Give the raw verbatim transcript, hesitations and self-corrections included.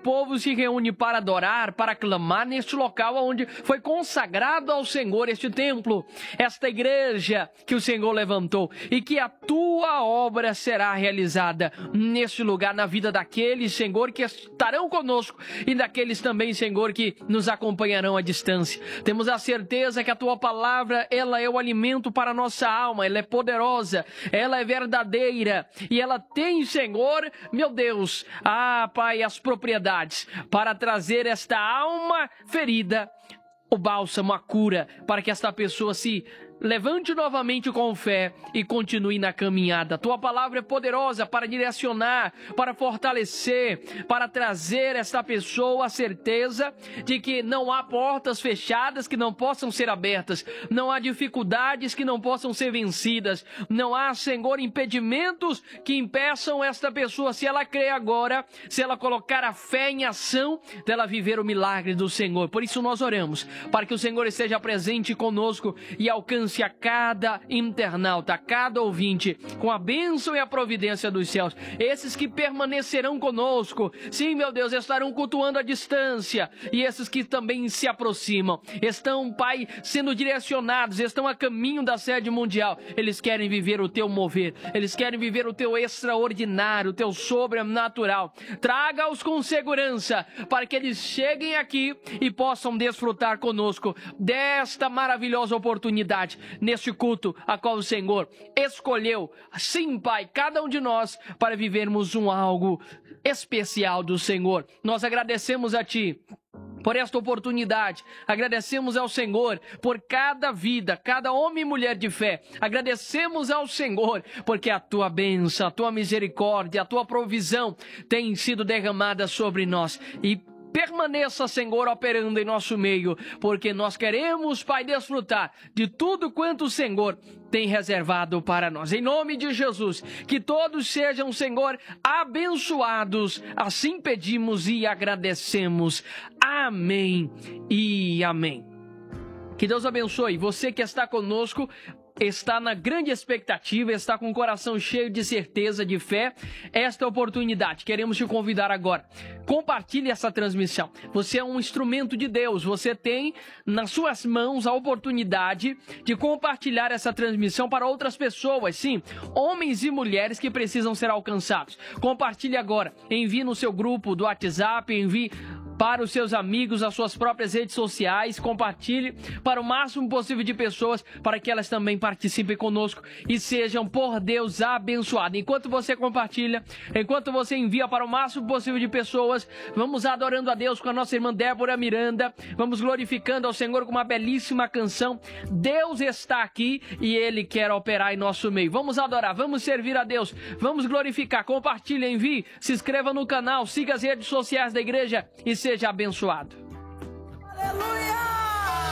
povo se reúne para adorar, para clamar neste local onde foi consagrado ao Senhor este templo, esta igreja que o Senhor levantou, e que a tua obra será realizada neste lugar, na vida daqueles, Senhor, que estarão conosco e daqueles também, Senhor, que nos acompanharão à distância. Temos a certeza que a tua palavra, ela é o alimento para a nossa alma, ela é poderosa, ela é verdadeira e ela tem, Senhor, meu Deus, ah, Pai, as propriedades para trazer esta alma ferida, o bálsamo, a cura, para que esta pessoa se levante novamente com fé e continue na caminhada. Tua palavra é poderosa para direcionar, para fortalecer, para trazer esta pessoa a certeza de que não há portas fechadas que não possam ser abertas, não há dificuldades que não possam ser vencidas, não há, Senhor, impedimentos que impeçam esta pessoa, se ela crê agora, se ela colocar a fé em ação, dela viver o milagre do Senhor. Por isso nós oramos, para que o Senhor esteja presente conosco e alcance a cada internauta, a cada ouvinte, com a bênção e a providência dos céus. Esses que permanecerão conosco, sim, meu Deus, estarão cultuando a distância, e esses que também se aproximam, estão, Pai, sendo direcionados, estão a caminho da sede mundial. Eles querem viver o teu mover, eles querem viver o teu extraordinário, o teu sobrenatural. Traga-os com segurança, para que eles cheguem aqui e possam desfrutar conosco desta maravilhosa oportunidade, neste culto a qual o Senhor escolheu, sim, Pai, cada um de nós, para vivermos um algo especial do Senhor. Nós agradecemos a Ti por esta oportunidade, agradecemos ao Senhor por cada vida, cada homem e mulher de fé, agradecemos ao Senhor porque a Tua bênção, a Tua misericórdia, a Tua provisão tem sido derramada sobre nós, e permaneça, Senhor, operando em nosso meio, porque nós queremos, Pai, desfrutar de tudo quanto o Senhor tem reservado para nós. Em nome de Jesus, que todos sejam, Senhor, abençoados. Assim pedimos e agradecemos. Amém e amém. Que Deus abençoe você que está conosco, está na grande expectativa, está com o coração cheio de certeza, de fé. Esta oportunidade, queremos te convidar agora. Compartilhe essa transmissão. Você é um instrumento de Deus. Você tem nas suas mãos a oportunidade de compartilhar essa transmissão para outras pessoas. Sim, homens e mulheres que precisam ser alcançados. Compartilhe agora. Envie no seu grupo do WhatsApp, envie para os seus amigos, as suas próprias redes sociais, compartilhe para o máximo possível de pessoas, para que elas também participem conosco e sejam, por Deus, abençoadas. Enquanto você compartilha, enquanto você envia para o máximo possível de pessoas, vamos adorando a Deus com a nossa irmã Débora Miranda, vamos glorificando ao Senhor com uma belíssima canção. Deus está aqui e Ele quer operar em nosso meio. Vamos adorar, vamos servir a Deus, vamos glorificar. Compartilhe, envie, se inscreva no canal, siga as redes sociais da igreja e seja abençoado.